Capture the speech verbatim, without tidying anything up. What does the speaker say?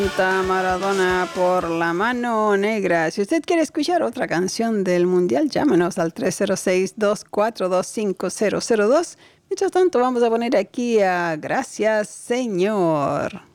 Maradona por la mano negra. Si usted quiere escuchar otra canción del Mundial, llámenos al tres cero seis, dos cuatro dos, cinco cero cero dos. Mientras tanto, vamos a poner aquí a Gracias, Señor.